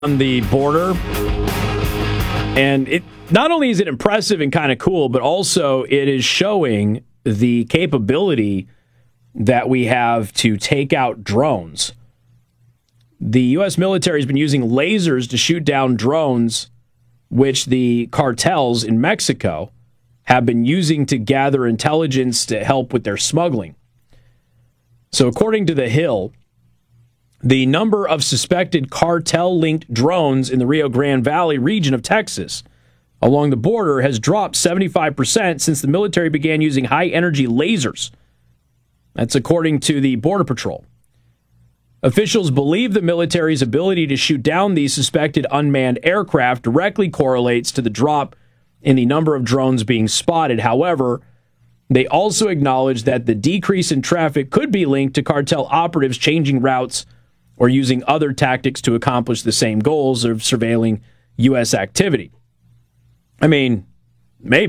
on the border. And it not only is it impressive and kind of cool, but also it is showing the capability that we have to take out drones. The U.S. military has been using lasers to shoot down drones, which the cartels in Mexico have been using to gather intelligence to help with their smuggling. So according to The Hill, the number of suspected cartel-linked drones in the Rio Grande Valley region of Texas along the border has dropped 75% since the military began using high-energy lasers. That's according to the Border Patrol. Officials believe the military's ability to shoot down these suspected unmanned aircraft directly correlates to the drop in the number of drones being spotted. However, they also acknowledge that the decrease in traffic could be linked to cartel operatives changing routes or using other tactics to accomplish the same goals of surveilling U.S. activity. I mean, maybe.